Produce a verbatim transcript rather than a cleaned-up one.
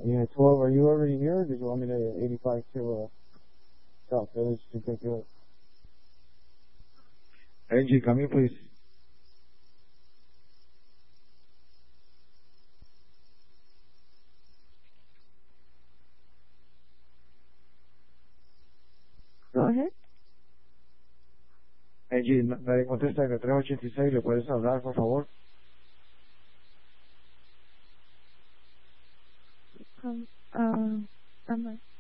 Unit twelve, are you already here, or did you want me to eighty-five to uh, South Village to pick you up? Angie, come here, please. Go ahead. Angie, nadie contesta en el tres ochenta y seis, ¿le puedes hablar, por favor? Um, uh, I'm not